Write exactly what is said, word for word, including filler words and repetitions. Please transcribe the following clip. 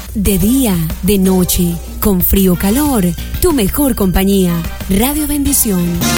De día, de noche, con frío o calor, tu mejor compañía. Radio Bendición.